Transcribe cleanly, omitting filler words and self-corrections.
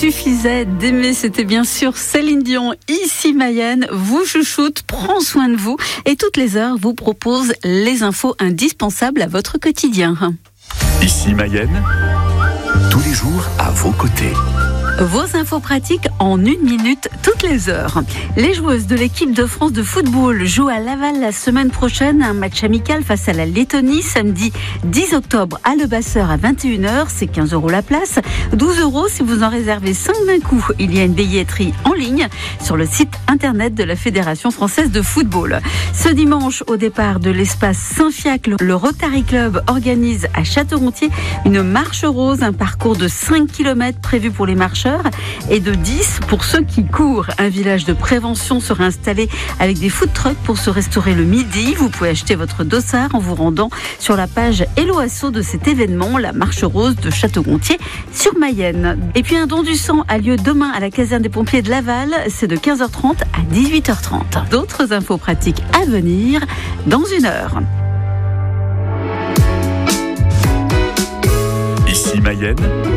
Suffisait d'aimer, c'était bien sûr Céline Dion, ici Mayenne, vous chouchoute, prend soin de vous et toutes les heures vous propose les infos indispensables à votre quotidien. Ici Mayenne, tous les jours à vos côtés. Vos infos pratiques en 1 minute toutes les heures. Les joueuses de l'équipe de France de football jouent à Laval la semaine prochaine un match amical face à la Lettonie samedi 10 octobre à Le Basseur à 21h. C'est 15 € la place, 12 € si vous en réservez 5 d'un coup. Il y a une billetterie en ligne sur le site internet de la Fédération française de football. Ce dimanche, au départ de l'espace Saint-Fiacre, le Rotary Club organise à Château-Gontier une marche rose, un parcours de 5 km prévu pour les marcheurs et de 10 pour ceux qui courent. Un village de prévention sera installé avec des food trucks pour se restaurer le midi. Vous pouvez acheter votre dossard en vous rendant sur la page Hello Asso de cet événement, la marche rose de Château-Gontier sur Mayenne. Et puis un don du sang a lieu demain à la caserne des pompiers de Laval. C'est de 15h30 à 18h30. D'autres infos pratiques à venir dans 1 heure. Ici Mayenne,